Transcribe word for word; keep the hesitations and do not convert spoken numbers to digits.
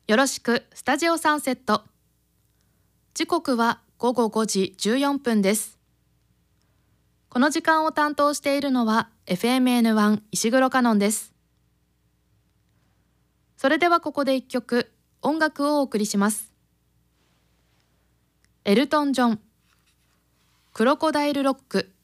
よろしくスタジオサンセット。時刻はごごごじじゅうよんぷんです。この時間を担当しているのは エフエムエヌワン 石黒カノンです。それではここで一曲音楽をお送りします。エルトン・ジョン、クロコダイル・ロック。